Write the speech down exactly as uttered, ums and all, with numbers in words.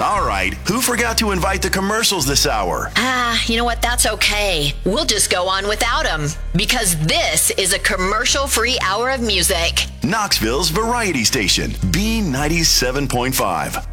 All right, who forgot to invite the commercials this hour? Ah, you know what? That's okay. We'll just go on without them because this is a commercial-free hour of music. Knoxville's variety station, B ninety-seven point five.